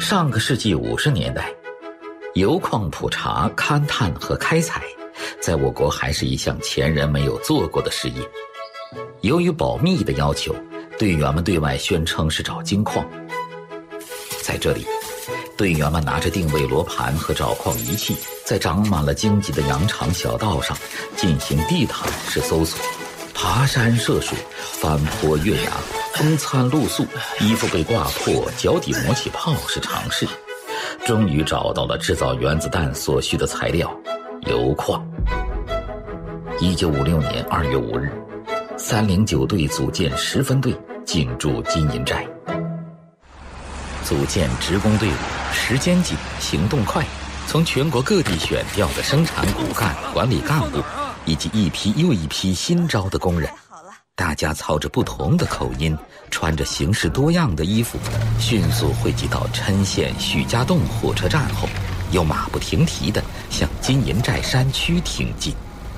上个世纪50年代，油矿普查、勘探和开采在我国还是一项前人没有做过的事业。由于保密的要求，队员们对外宣称是找金矿。在这里，队员们拿着定位罗盘和找矿仪器，在长满了荆棘的羊肠小道上进行地毯式搜索，爬山涉水，翻坡越崖，风餐露宿，衣服被挂破，脚底磨起泡是常事。终于找到了制造原子弹所需的材料——油矿。1956年2月5日，309队组建10分队进驻金银寨。组建职工队伍，时间紧，行动快，从全国各地选调的生产骨干、管理干部，以及一批又一批新招的工人，大家操着不同的口音，穿着形式多样的衣服，迅速汇集到郴县许家洞火车站后，又马不停蹄地向金银寨山区挺进。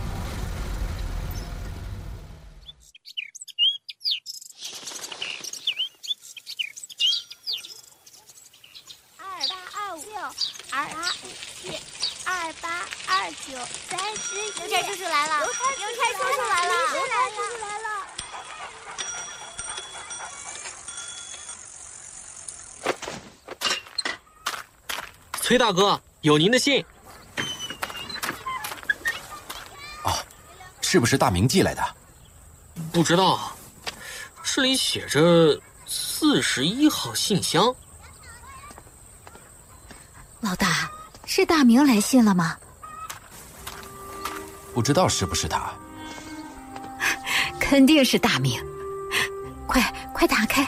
邮差叔叔来了！邮差叔叔来了！ 崔大哥，有您的信。 哦，是不是大明寄来的？ 不知道，这里写着41号信箱。 老大，是大明来信了吗？ 不知道是不是他。 肯定是大明，快打开！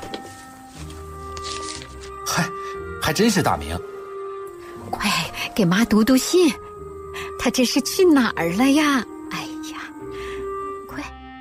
还真是大明。 快给妈读读信，他这是去哪儿了呀？哎呀，快！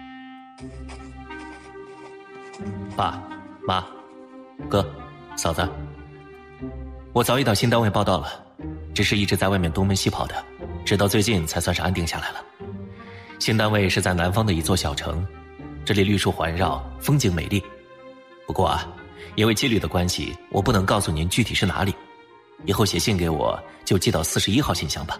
爸妈哥嫂子，我早已到新单位报到了，只是一直在外面东奔西跑的，直到最近才算是安定下来了。新单位是在南方的一座小城，这里绿树环绕，风景美丽。不过啊，因为纪律的关系，我不能告诉您具体是哪里，以后写信给我就寄到41号信箱吧。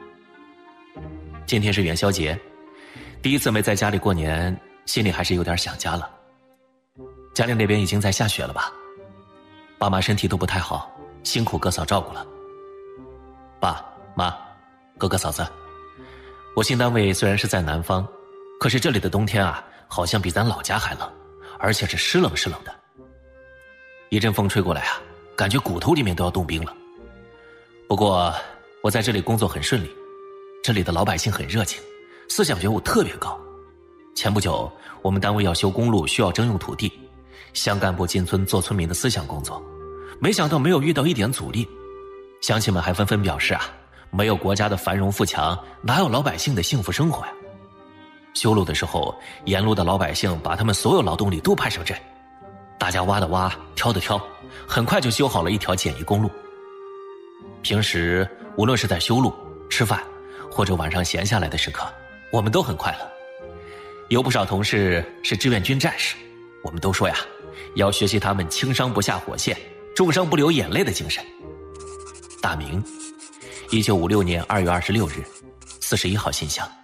今天是元宵节，第一次没在家里过年，心里还是有点想家了。家里那边已经在下雪了吧？爸妈身体都不太好，辛苦哥嫂照顾了。爸妈哥哥嫂子，我新单位虽然是在南方，可是这里的冬天啊，好像比咱老家还冷，而且是湿冷湿冷的。一阵风吹过来啊，感觉骨头里面都要冻冰了。不过我在这里工作很顺利，这里的老百姓很热情，思想觉悟特别高。前不久我们单位要修公路，需要征用土地，乡干部进村做村民的思想工作，没想到没有遇到一点阻力。乡亲们还纷纷表示啊，没有国家的繁荣富强，哪有老百姓的幸福生活呀？修路的时候，沿路的老百姓把他们所有劳动力都派上阵，大家挖的挖，挑的挑，很快就修好了一条简易公路。平时无论是在修路、吃饭，或者晚上闲下来的时刻，我们都很快乐。有不少同事是志愿军战士，我们都说呀，要学习他们轻伤不下火线，重伤不流眼泪的精神。大明1956年2月26日41号信箱。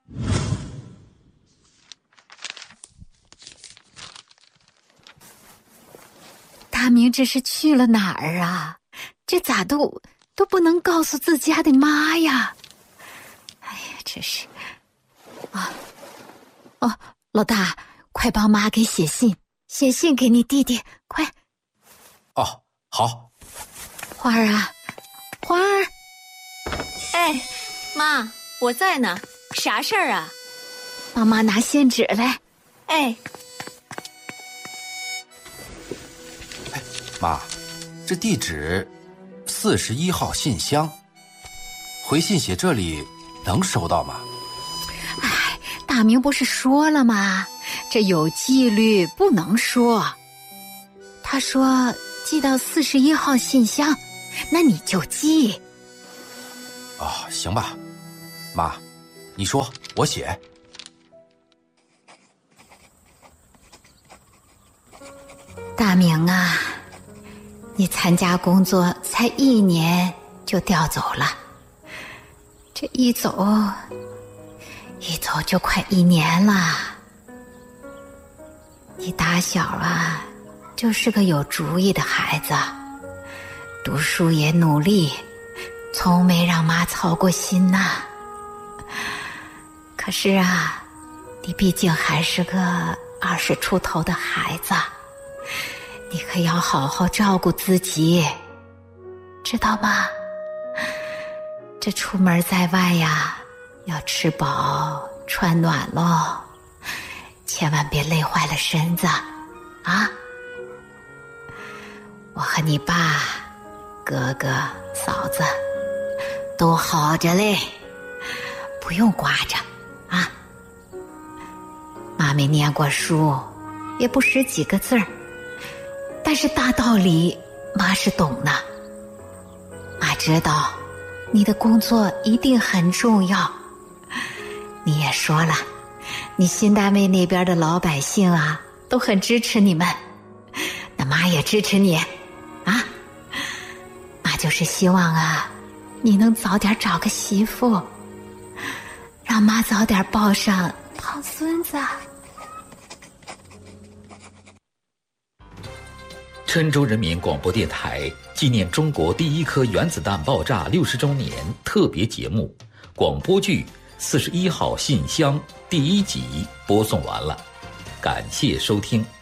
大明这是去了哪儿啊？这咋都不能告诉自家的妈呀？哎呀，这是老大，快帮妈给写信给你弟弟，快！ 哦，好。 花儿啊，花儿！ 哎，妈，我在呢，啥事儿啊？ 帮妈拿信纸来。 哎， 妈，这地址41号信箱，回信写这里能收到吗？ 哎，大明不是说了吗？这有纪律，不能说。他说寄到41号信箱，那你就寄。 哦，行吧，妈，你说我写。 大明啊， 你参加工作才1年就调走了，这一走就快1年了。你打小啊就是个有主意的孩子，读书也努力，从没让妈操过心呐。可是啊，你毕竟还是个20出头的孩子，你可要好好照顾自己，知道吗？这出门在外呀，要吃饱穿暖喽，千万别累坏了身子啊！我和你爸、哥哥、嫂子都好着嘞，不用挂着啊。妈没念过书，也不识几个字儿，但是大道理妈是懂的。妈知道你的工作一定很重要，你也说了，你新单位那边的老百姓啊都很支持你们，那妈也支持你啊。妈就是希望啊你能早点找个媳妇，让妈早点抱上胖孙子。 郴州人民广播电台纪念中国第1颗原子弹爆炸60周年特别节目广播剧41号信箱第1集播送完了，感谢收听。